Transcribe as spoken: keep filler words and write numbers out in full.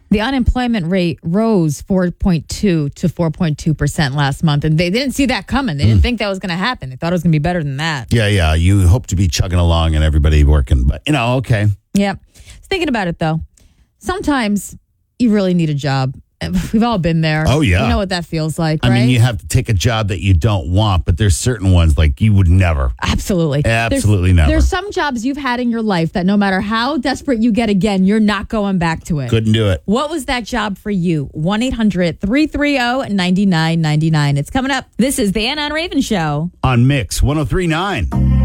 The unemployment rate rose four point two to four point two percent last month, and they didn't see that coming. They didn't mm. think that was going to happen. They thought it was going to be better than that. Yeah, yeah. You hope to be chugging along and everybody working, but, you know, okay. Yeah. Thinking about it, though, sometimes you really need a job. We've all been there. Oh, yeah. You know what that feels like, I right? mean, you have to take a job that you don't want, but there's certain ones like you would never. Absolutely. Absolutely there's, never. There's some jobs you've had in your life that no matter how desperate you get again, you're not going back to it. Couldn't do it. What was that job for you? one eight hundred three three zero nine nine nine nine. It's coming up. This is the Anna and Raven Show. On Mix one oh three point nine.